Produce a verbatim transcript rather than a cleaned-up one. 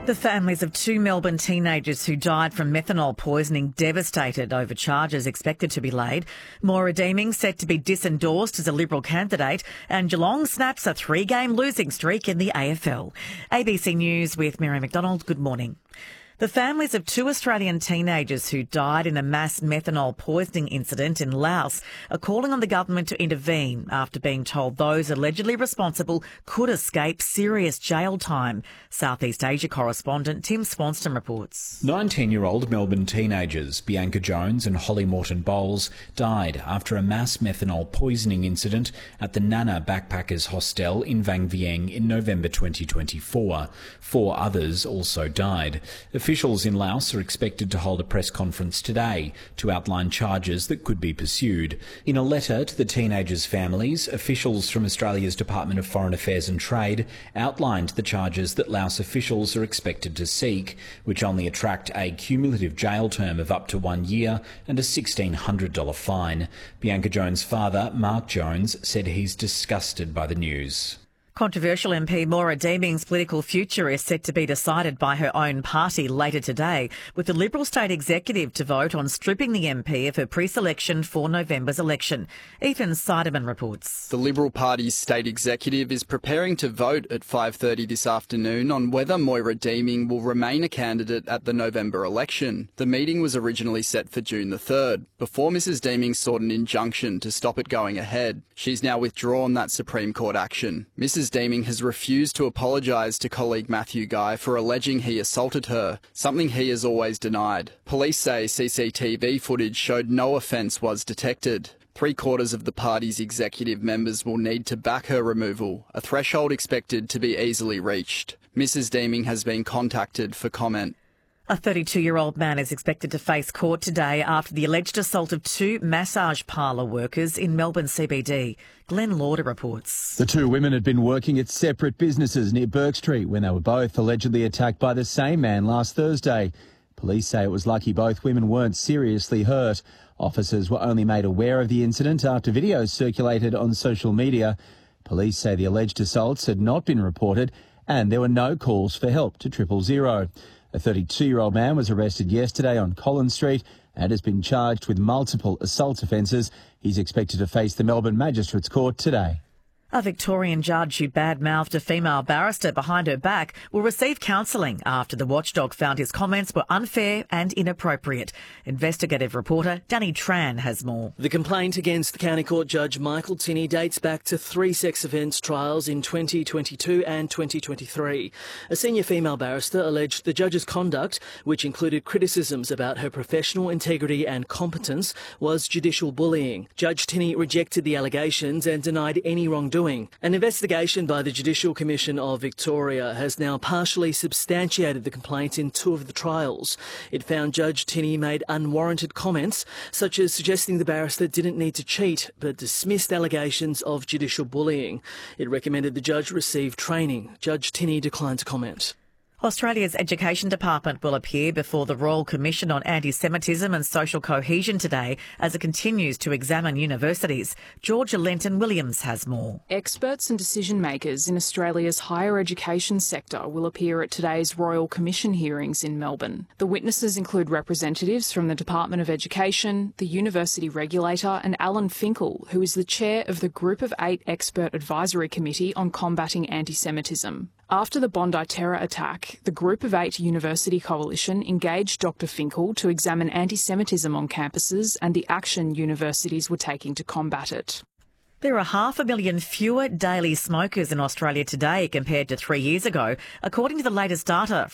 The families of two Melbourne teenagers who died from methanol poisoning devastated over charges expected to be laid. Maura Deeming set to be disendorsed as a Liberal candidate, and Geelong snaps a three-game losing streak in the A F L. A B C News with Mary McDonald. Good morning. The families of two Australian teenagers who died in a mass methanol poisoning incident in Laos are calling on the government to intervene after being told those allegedly responsible could escape serious jail time. Southeast Asia correspondent Tim Swanston reports. nineteen-year-old Melbourne teenagers Bianca Jones and Holly Morton Bowles died after a mass methanol poisoning incident at the Nana Backpackers Hostel in Vang Vieng in November twenty twenty-four. Four others also died. Officials in Laos are expected to hold a press conference today to outline charges that could be pursued. In a letter to the teenagers' families, officials from Australia's Department of Foreign Affairs and Trade outlined the charges that Laos officials are expected to seek, which only attract a cumulative jail term of up to one year and a sixteen hundred dollars fine. Bianca Jones' father, Mark Jones, said he's disgusted by the news. Controversial M P Maura Deeming's political future is set to be decided by her own party later today, with the Liberal state executive to vote on stripping the M P of her pre-selection for November's election. Ethan Seideman reports. The Liberal Party's state executive is preparing to vote at five thirty this afternoon on whether Maura Deeming will remain a candidate at the November election. The meeting was originally set for June the third, before Missus Deeming sought an injunction to stop it going ahead. She's now withdrawn that Supreme Court action. Missus Deeming has refused to apologise to colleague Matthew Guy for alleging he assaulted her, something he has always denied. Police say C C T V footage showed no offence was detected. Three quarters of the party's executive members will need to back her removal, a threshold expected to be easily reached. Missus Deeming has been contacted for comment. A thirty-two-year-old man is expected to face court today after the alleged assault of two massage parlour workers in Melbourne C B D. Glenn Lauder reports. The two women had been working at separate businesses near Bourke Street when they were both allegedly attacked by the same man last Thursday. Police say it was lucky both women weren't seriously hurt. Officers were only made aware of the incident after videos circulated on social media. Police say the alleged assaults had not been reported and there were no calls for help to triple zero. A thirty-two-year-old man was arrested yesterday on Collins Street and has been charged with multiple assault offences. He's expected to face the Melbourne Magistrates Court today. A Victorian judge who bad-mouthed a female barrister behind her back will receive counselling after the watchdog found his comments were unfair and inappropriate. Investigative reporter Danny Tran has more. The complaint against the County Court Judge Michael Tinney dates back to three sex offence trials in twenty twenty-two and twenty twenty-three. A senior female barrister alleged the judge's conduct, which included criticisms about her professional integrity and competence, was judicial bullying. Judge Tinney rejected the allegations and denied any wrongdoing. An investigation by the Judicial Commission of Victoria has now partially substantiated the complaint in two of the trials. It found Judge Tinney made unwarranted comments, such as suggesting the barrister didn't need to cheat, but dismissed allegations of judicial bullying. It recommended the judge receive training. Judge Tinney declined to comment. Australia's Education Department will appear before the Royal Commission on Anti-Semitism and Social Cohesion today as it continues to examine universities. Georgia Lenton-Williams has more. Experts and decision-makers in Australia's higher education sector will appear at today's Royal Commission hearings in Melbourne. The witnesses include representatives from the Department of Education, the University Regulator and Alan Finkel, who is the chair of the Group of Eight Expert Advisory Committee on Combating Anti-Semitism. After the Bondi terror attack, the Group of Eight University Coalition engaged Doctor Finkel to examine anti-Semitism on campuses and the action universities were taking to combat it. There are half a million fewer daily smokers in Australia today compared to three years ago, according to the latest data